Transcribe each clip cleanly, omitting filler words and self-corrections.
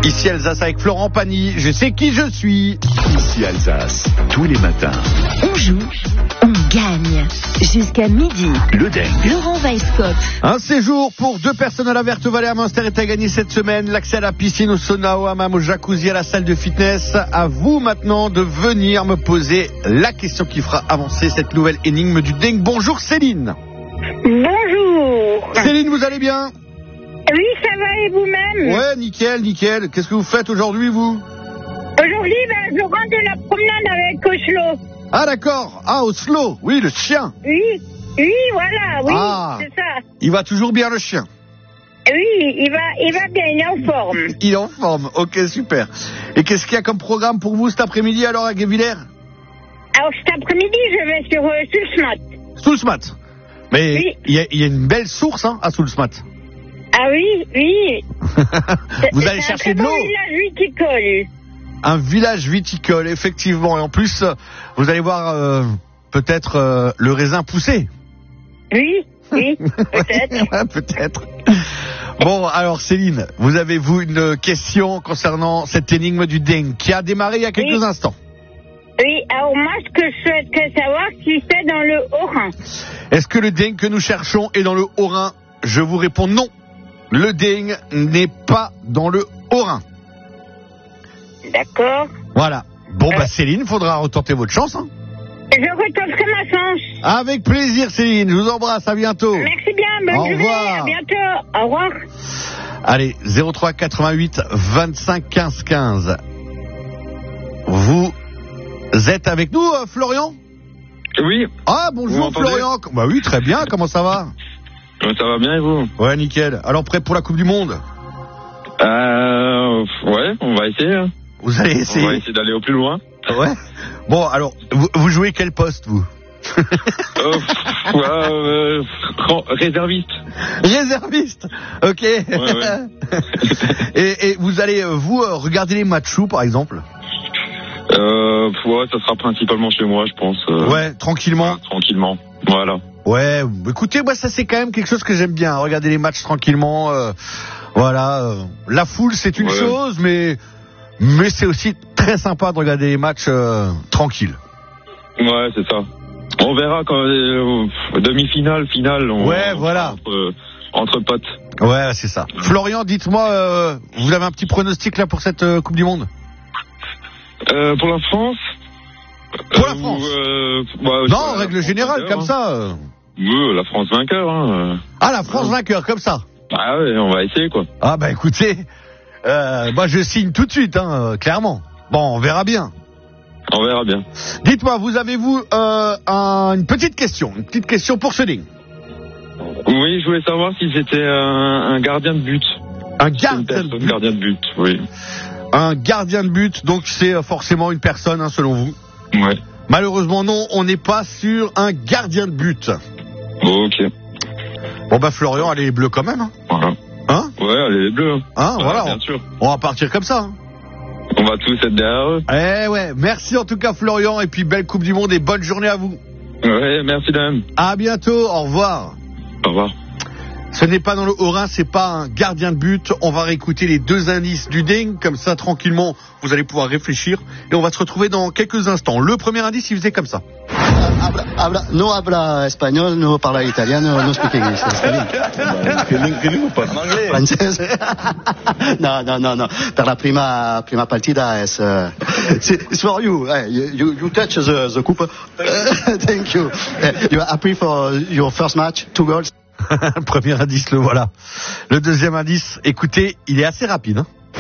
Ici Alsace avec Florent Pagny, je sais qui je suis. Ici Alsace, tous les matins. On joue, on gagne. Jusqu'à midi. Le Dengue. Laurent Weisskopf. Un séjour pour 2 personnes à la Verte Vallée à Münster est à gagner cette semaine. L'accès à la piscine, au sauna, au hammam, au jacuzzi, à la salle de fitness. À vous maintenant de venir me poser la question qui fera avancer cette nouvelle énigme du Dengue. Bonjour Céline. Bonjour. Céline, vous allez bien? Oui, ça va et vous-même? Ouais, nickel, nickel. Qu'est-ce que vous faites aujourd'hui, vous? Aujourd'hui, je rentre de la promenade avec Oslo. Ah d'accord. Ah, Oslo. Oui, le chien. Oui, voilà, oui, c'est ça. Il va toujours bien, le chien? Oui, il va bien, il est en forme. Il est en forme, ok, super. Et qu'est-ce qu'il y a comme programme pour vous cet après-midi alors à Guebwiller? Alors cet après-midi, je vais sur Soulsmat. Soulsmat. Mais oui. Il y a une belle source à Soulsmat. Ah oui. Vous allez chercher de l'eau? C'est un village viticole. Un village viticole, effectivement. Et en plus, vous allez voir peut-être le raisin pousser. Oui, peut-être. Ouais, peut-être. Bon, alors Céline, vous avez une question concernant cette énigme du Dengue qui a démarré il y a quelques instants. Oui, alors moi, ce que je souhaiterais savoir, si c'est dans le Haut-Rhin. Est-ce que le Dengue que nous cherchons est dans le Haut-Rhin? Je vous réponds non. Le Dengue n'est pas dans le Haut-Rhin. D'accord. Voilà. Bon, Céline, il faudra retenter votre chance. Je retenterai ma chance. Avec plaisir, Céline. Je vous embrasse. À bientôt. Merci bien. Bonne journée. Revoir. À bientôt. Au revoir. Allez, 03 88 25 15 15. Vous êtes avec nous, Florian? Oui. Ah, bonjour Florian. Bah oui, très bien. Comment ça va? Ça va bien et vous? Ouais, nickel. Alors, prêt pour la Coupe du Monde? Ouais, on va essayer. Vous allez essayer? On va essayer d'aller au plus loin. Ouais. Bon, alors, vous jouez quel poste, vous? Réserviste. Réserviste. Ok. Ouais. Et vous allez, regarder les matchs où, par exemple? Ouais, ça sera principalement chez moi, je pense. Ouais, tranquillement. Tranquillement, voilà. Ouais, écoutez, moi ça c'est quand même quelque chose que j'aime bien, regarder les matchs tranquillement. Voilà, la foule c'est une chose, mais c'est aussi très sympa de regarder les matchs tranquilles. Ouais, c'est ça. On verra quand demi-finale, finale. Voilà. Entre potes. Ouais, c'est ça. Florian, dites-moi, vous avez un petit pronostic là pour cette Coupe du Monde? Pour la France. Pour la France. Non, en règle générale, comme ça. La France vainqueur. Ah, la France vainqueur, comme ça. Ah ouais, on va essayer quoi. Ah bah écoutez, moi je signe tout de suite, clairement. Bon, on verra bien. On verra bien. Dites-moi, avez-vous une petite question pour ce ding? Oui, je voulais savoir si c'était un gardien de but. Un gardien de but, oui. Un gardien de but, donc c'est forcément une personne, selon vous? Ouais. Malheureusement non, on n'est pas sur un gardien de but. Ok. Bon Florian, allez les bleus quand même. Voilà. Hein? Ouais, allez les bleus. Voilà. Bien sûr. On va partir comme ça. On va tous être derrière eux. Ouais, merci en tout cas Florian, et puis belle Coupe du Monde et bonne journée à vous. Ouais, merci dame. À bientôt, au revoir. Au revoir. Ce n'est pas dans le Haut-Rhin, c'est pas un gardien de but. On va réécouter les 2 indices du Dengue, comme ça tranquillement vous allez pouvoir réfléchir et on va se retrouver dans quelques instants. Le premier indice, il faisait comme ça. No habla español, no parla italiano, no speak English. Francese? No. Per la prima partita it's for you. You touch the coupe. Thank you. You are happy for your first match, 2 goals. Le premier indice, le voilà. Le deuxième indice, écoutez, il est assez rapide.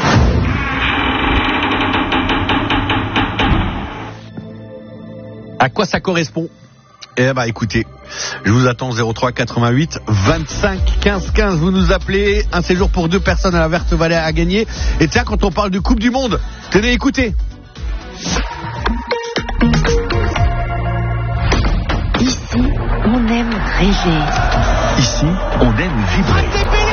À quoi ça correspond? Écoutez, je vous attends 03 88 25 15 15. Vous nous appelez, un séjour pour 2 personnes à la Verte Vallée à gagner. Et tiens, quand on parle de Coupe du Monde, tenez, écoutez. Ici, on aime rêver. Ici, on aime vibrer.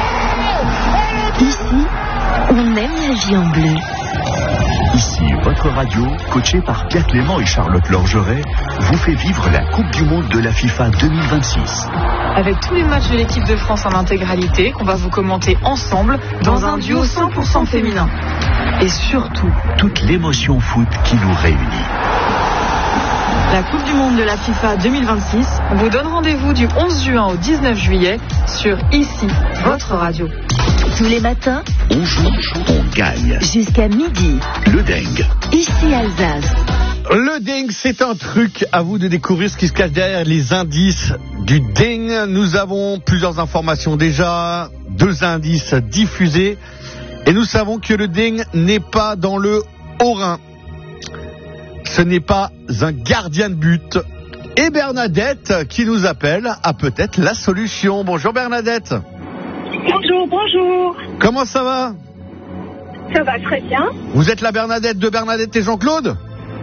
Ici, on aime la vie en bleu. Ici, votre radio, coachée par Pierre Clément et Charlotte Lorgeret, vous fait vivre la Coupe du Monde de la FIFA 2026. Avec tous les matchs de l'équipe de France en intégralité, qu'on va vous commenter ensemble dans un duo 100% féminin. Et surtout, toute l'émotion foot qui nous réunit. la Coupe du Monde de la FIFA 2026 vous donne rendez-vous du 11 juin au 19 juillet sur ICI, votre radio. Tous les matins, On joue, on gagne. jusqu'à midi. Le dingue. Ici Alsace. Le ding, c'est un truc. À vous de découvrir ce qui se cache derrière les indices du ding. Nous avons plusieurs informations déjà, 2 indices diffusés. Et nous savons que le ding n'est pas dans le Haut-Rhin. Ce n'est pas un gardien de but. Et Bernadette, qui nous appelle, a peut-être la solution. Bonjour Bernadette. Bonjour, bonjour. Comment ça va? Ça va très bien. Vous êtes la Bernadette de Bernadette et Jean-Claude?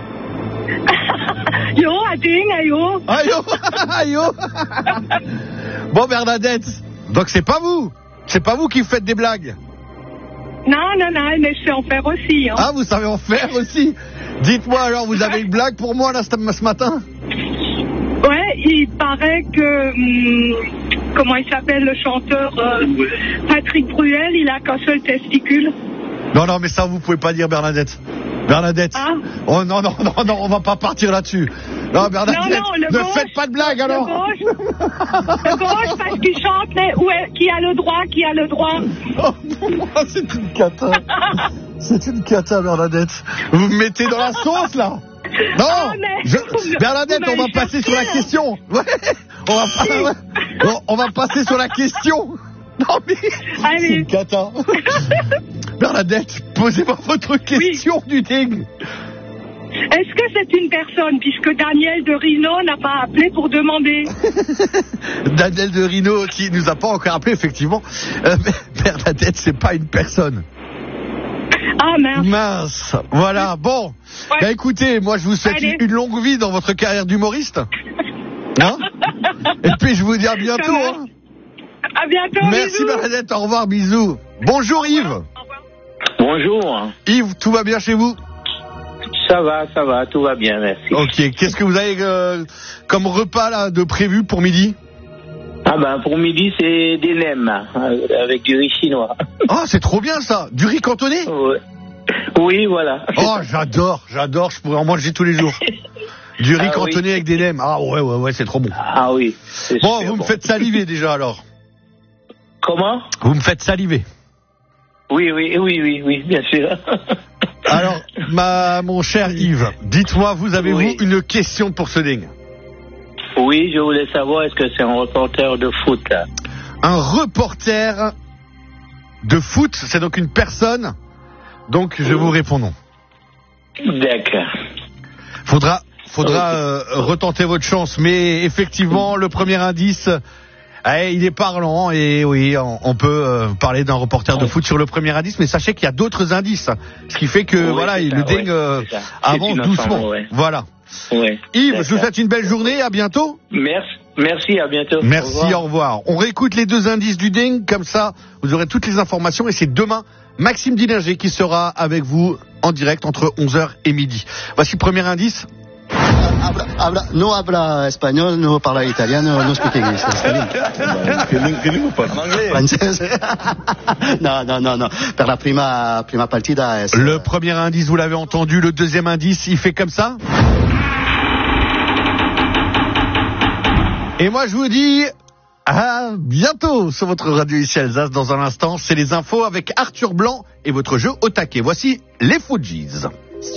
Yo, Ading, ayo. Aïe aïe. Bon Bernadette, donc c'est pas vous. C'est pas vous qui faites des blagues. Non, mais je sais en faire aussi. Hein. Ah, vous savez en faire aussi. Dites-moi alors, vous avez une blague pour moi là ce matin? Ouais, il paraît que... comment il s'appelle le chanteur Patrick Bruel, il a qu'un seul testicule. Non, mais ça vous pouvez pas dire Bernadette. Bernadette. Ah. Oh non, on va pas partir là-dessus. Non, Bernadette, ne faites pas de blague alors. Le gauche parce qu'il chante, mais qui a le droit. Oh, c'est une cata. C'est une cata, Bernadette. Vous me mettez dans la sauce là. Non, Bernadette, on va passer sur la question. Ouais, on va passer sur la question. Non mais c'est une cata. Bernadette, posez-moi votre question du ding. Est-ce que c'est une personne, puisque Daniel de Rino n'a pas appelé pour demander? Daniel de Rino qui nous a pas encore appelé, effectivement. Bernadette, c'est pas une personne. Ah mince. Voilà, bon. Ouais. Bah écoutez, moi je vous souhaite une longue vie dans votre carrière d'humoriste. Hein? Et puis je vous dis à bientôt. Hein? À bientôt. Merci bisous. Bernadette, au revoir, bisous. Bonjour Yves. Bonjour. Yves, tout va bien chez vous? Ça va, tout va bien, merci. Ok, qu'est-ce que vous avez comme repas là de prévu pour midi? Ah ben pour midi c'est des nems avec du riz chinois. Ah, c'est trop bien ça. Du riz cantonné? Ouais. Oui, voilà. Oh, j'adore, je pourrais en manger tous les jours. Du riz cantonné avec des nems. Ah ouais, c'est trop bon. Ah oui. Bon, vous me faites saliver déjà alors. Comment? Vous me faites saliver. Oui, bien sûr. Alors, mon cher Yves, dites-moi, avez-vous une question pour ce ding? Oui, je voulais savoir, est-ce que c'est un reporter de foot là? Un reporter de foot, c'est donc une personne. Donc, je vous réponds non. D'accord. Faudra retenter votre chance, mais effectivement, le premier indice, il est parlant et oui, on peut parler d'un reporter de foot sur le premier indice, mais sachez qu'il y a d'autres indices, ce qui fait que le ding avance doucement. Voilà. Ouais. Yves, je vous souhaite une belle journée, à bientôt. Merci, à bientôt. Merci, au revoir. On réécoute les 2 indices du ding, comme ça vous aurez toutes les informations et c'est demain Maxime Dillinger qui sera avec vous en direct entre 11h et midi. Voici le premier indice. No habla espagnol, no parla italiano, no speak English. Française. No. Per la prima partita. Le premier indice, vous l'avez entendu. Le deuxième indice, il fait comme ça. Et moi, je vous dis à bientôt sur votre radio ici Alsace. Dans un instant, c'est les infos avec Arthur Blanc et votre jeu au taquet. Voici les Fujis.